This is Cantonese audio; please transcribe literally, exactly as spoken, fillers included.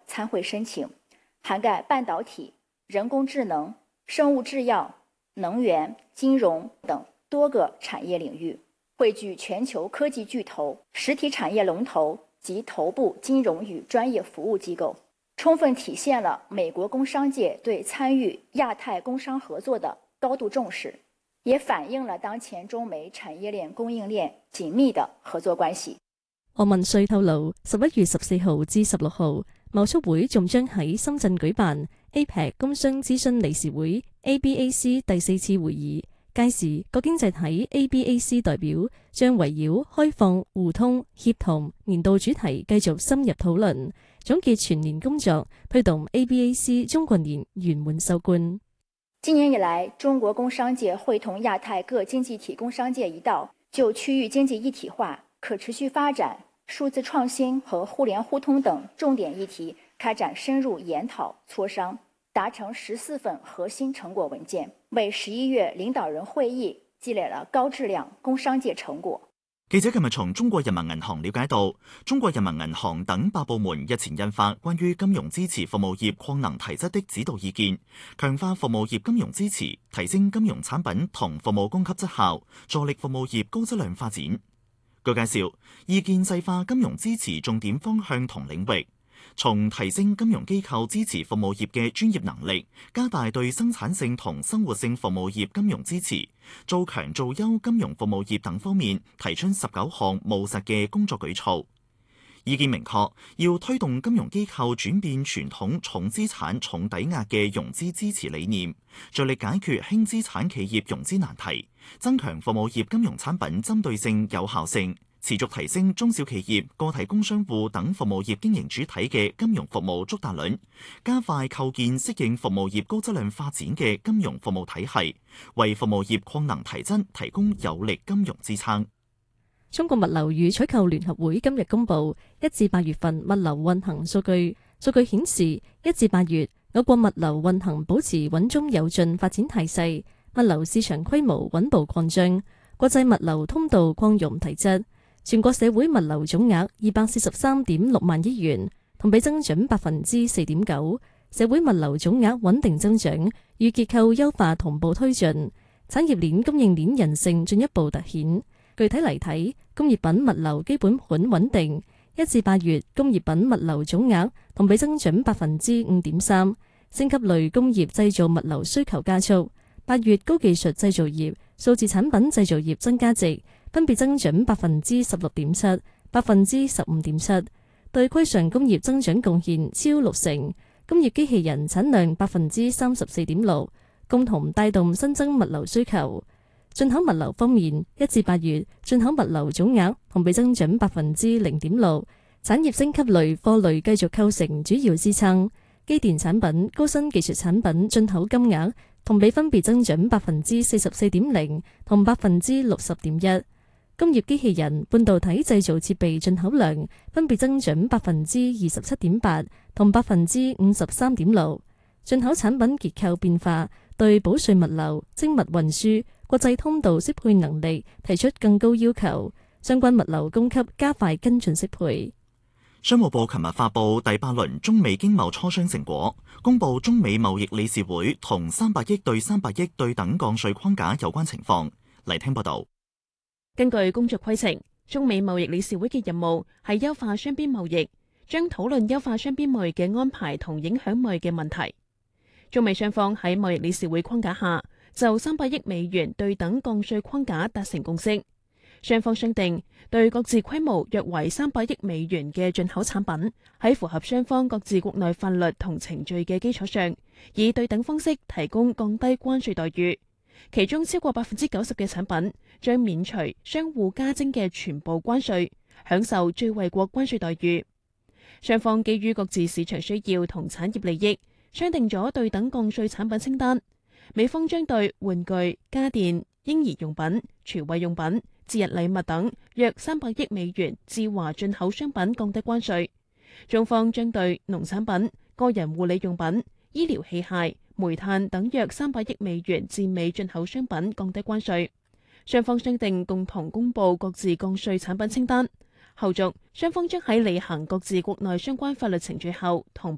參會申請，涵蓋半導體、人工智能、生物製藥、能源、金融等多個產業領域，匯聚全球科技巨頭、實體產業龍頭及頭部金融與專業服務機構，充分體現了美國工商界對參與亞太工商合作的高度重視，也反映了當前中美產業鏈供應鏈緊密的合作關係。 何文瑞透露，十一月十四號至十六號，貿促會仲將喺深圳舉辦 A P E C 工商諮詢理事會 A B A C 第四次會議。屆時，各經濟體 A B A C 代表將圍繞開放、互通、協同年度主題繼續深入討論，總結全年工作，推動 A B A C 中國年圓滿收官。 今年以來，中國工商界會同亞太各經濟體工商界一道，就區域經濟一體化、可持續發展、數字創新和互聯互通等重點議題開展深入研討磋商，達成十四份核心成果文件，為十一月領導人會議積累了高質量工商界成果。 記者今日從中國人民銀行了解到，中國人民銀行等八部門日前印發關於金融支持服務業擴能提質的指導意見，強化服務業金融支持，提升金融產品同服務供給質效，助力服務業高質量發展。據介紹，意見細化金融支持重點方向同領域，從提升金融機構支持服務業嘅專業能力，加大對生產性同生活性服務業金融支持，做強做優金融服務業等方面提出十九項務實嘅工作舉措。意見明確，要推動金融機構轉變傳統重資產重抵押嘅融資支持理念，着力解決輕資產企業融資難題，增強服務業金融產品針對性有效性，持續提升中小企業、個體工商戶等服務業經營主體嘅金融服務觸達率，加快構建適應服務業高質量發展嘅金融服務體系，為服務業擴能提質提供有力金融支撐。 中國物流與採購聯合會今日公布一至八月份物流運行數據，數據顯示一至八月我國物流運行保持穩中有進發展態勢，物流市場規模穩步擴張，國際物流通道擴容提質。全國社會物流總額二百四十三點六萬億元，同比增長百分之四點九。社會物流總額穩定增長，與結構優化同步推進，產業鏈供應鏈韌性進一步凸顯。具體嚟睇，工業品物流基本盤穩定，一至八月工業品物流總額同比增長百分之五點三。升級類工業製造物流需求加速，八月高技術製造業、數字產品製造業增加值分別增長百分之十六點七、百分之十五點七，對規上工業增長貢獻超六成。工業機器人產量百分之三十四點六，共同帶動新增物流需求。進口物流方面，一至八月進口物流總額同比增長百分之零點六，產業升級類貨類繼續構成主要支撐。機電產品、高新技術產品進口金額同比分別增長百分之四十四點零同百分之六十點一。工業機器人、半導體製造設備進口量分別增長百分之二十七點八同百分之五十三點六。進口產品結構變化對保稅物流、精密運輸、國際通道適配能力提出更高要求，相關物流供給加快跟進適配。 商務部琴日發布第八輪中美經貿磋商成果，公布中美貿易理事會同三百億對三百億對等降稅框架有關情況。嚟聽報道。 根據工作規程，中美貿易理事會嘅任務係優化雙邊貿易，將討論優化雙邊貿易嘅安排同影響貿易嘅問題。中美雙方喺貿易理事會框架下，就三百億美元對等降稅框架達成共識。雙方商定對各自規模約為三百億美元嘅進口產品，喺符合雙方各自國內法律同程序嘅基礎上，以對等方式提供降低關稅待遇。其中超過百分之九十嘅產品將免除相互加徵嘅全部關稅，享受最惠國關稅待遇。雙方基於各自市場需要同產業利益，商定咗對等降稅產品清單。美方將對玩具、家電、嬰兒用品、廚衛用品、節日禮物等約三百億美元至華進口商品降低關稅。中方將對農產品、個人護理用品、醫療器械、煤炭等約三百億美元至美進口商品降低關稅。雙方商定共同公布各自降稅產品清單。後續雙方將喺履行各自國內相關法律程序後，同